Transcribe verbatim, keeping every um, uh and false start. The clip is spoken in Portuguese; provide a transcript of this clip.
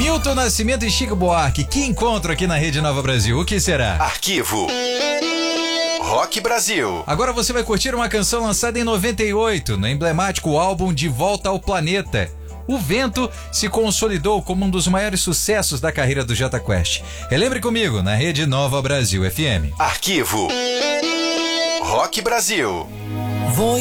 Milton Nascimento e Chico Buarque, que encontro aqui na Rede Nova Brasil, o que será? Arquivo Rock Brasil. Agora você vai curtir uma canção lançada em noventa e oito, no emblemático álbum De Volta ao Planeta. O Vento se consolidou como um dos maiores sucessos da carreira do Jota Quest. Relembre comigo, na Rede Nova Brasil F M. Arquivo Rock Brasil. Vou